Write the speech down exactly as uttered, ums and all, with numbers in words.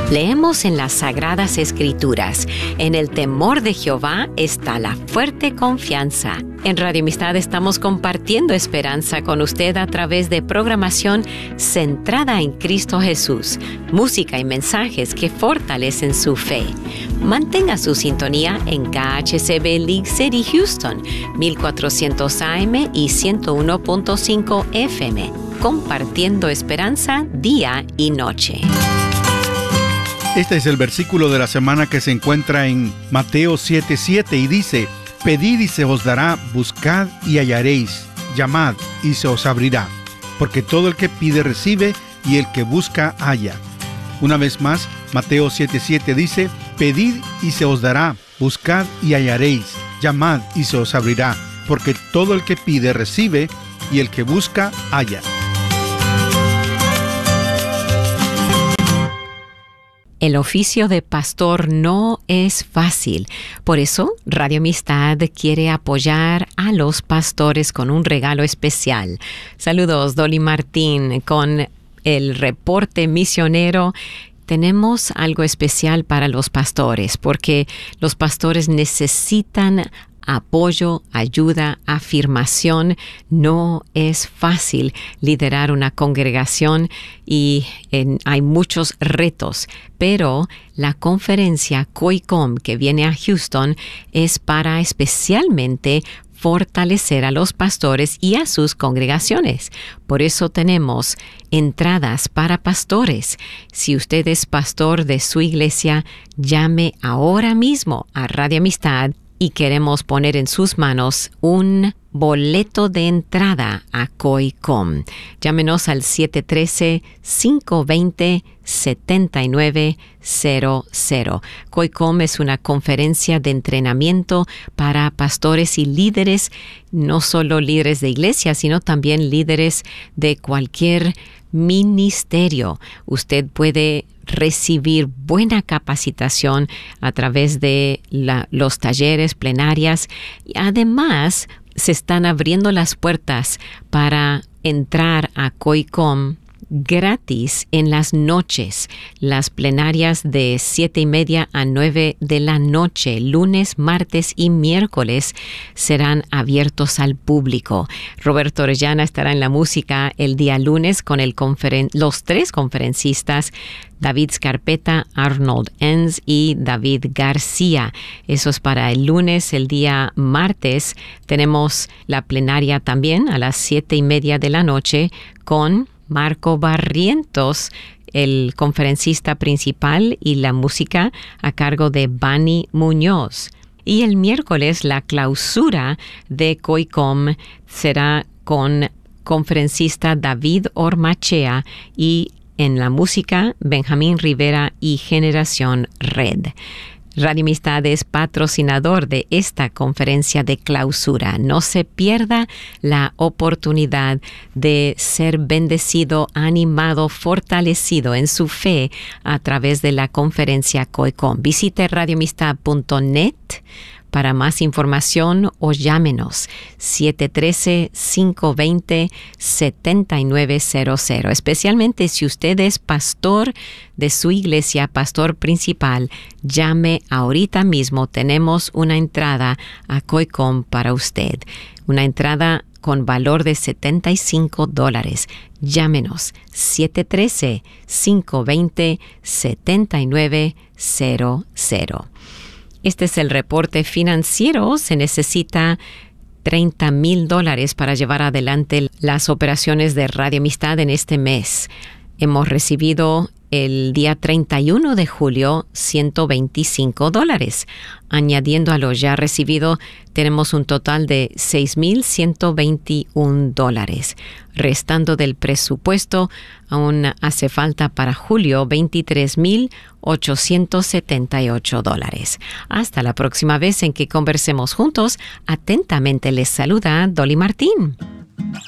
Leemos en las Sagradas Escrituras: en el temor de Jehová está la fuerte confianza. En Radio Amistad estamos compartiendo esperanza con usted a través de programación centrada en Cristo Jesús, música y mensajes que fortalecen su fe. Mantenga su sintonía en K H C B League City, Houston, mil cuatrocientos A M y ciento uno punto cinco F M, compartiendo esperanza día y noche. Este es el versículo de la semana que se encuentra en Mateo siete siete y dice: Pedid y se os dará, buscad y hallaréis, llamad y se os abrirá, porque todo el que pide recibe y el que busca halla. Una vez más, Mateo siete siete dice: Pedid y se os dará, buscad y hallaréis, llamad y se os abrirá, porque todo el que pide recibe y el que busca halla. El oficio de pastor no es fácil. Por eso, Radio Amistad quiere apoyar a los pastores con un regalo especial. Saludos, Dolly Martín, con el reporte misionero. Tenemos algo especial para los pastores, porque los pastores necesitan apoyo, ayuda, afirmación. No es fácil liderar una congregación y en, hay muchos retos, pero la conferencia COICOM que viene a Houston es para especialmente fortalecer a los pastores y a sus congregaciones. Por eso tenemos entradas para pastores. Si usted es pastor de su iglesia, llame ahora mismo a Radio Amistad y queremos poner en sus manos un boleto de entrada a COICOM. Llámenos al siete uno tres, cinco dos cero, siete nueve cero cero. COICOM es una conferencia de entrenamiento para pastores y líderes, no solo líderes de iglesia, sino también líderes de cualquier ministerio. Usted puede recibir buena capacitación a través de la, los talleres, plenarias. Y además, se están abriendo las puertas para entrar a COICOM gratis en las noches. Las plenarias de siete y media a nueve de la noche, lunes, martes y miércoles, serán abiertos al público. Roberto Orellana estará en la música el día lunes con el conferen- los tres conferencistas, David Scarpeta, Arnold Enns y David García. Eso es para el lunes. El día martes tenemos la plenaria también a las siete y media de la noche con Marco Barrientos, el conferencista principal, y la música a cargo de Bani Muñoz. Y el miércoles la clausura de COICOM será con conferencista David Ormachea y en la música Benjamín Rivera y Generación Red. Radio Amistad es patrocinador de esta conferencia de clausura. No se pierda la oportunidad de ser bendecido, animado, fortalecido en su fe a través de la conferencia COICOM. Visite radio amistad punto net para más información o llámenos siete uno tres, cinco dos cero, siete nueve cero cero. Especialmente si usted es pastor de su iglesia, pastor principal, llame ahorita mismo. Tenemos una entrada a COICOM para usted. Una entrada con valor de setenta y cinco dólares. Llámenos siete uno tres, cinco dos cero, siete nueve cero cero. Este es el reporte financiero. Se necesita treinta mil dólares para llevar adelante las operaciones de Radio Amistad en este mes. Hemos recibido el día treinta y uno de julio ciento veinticinco dólares. Añadiendo a lo ya recibido, tenemos un total de seis mil ciento veintiún dólares. Restando del presupuesto, aún hace falta para julio veintitrés mil ochocientos setenta y ocho dólares. Hasta la próxima vez en que conversemos juntos. Atentamente les saluda Dolly Martín.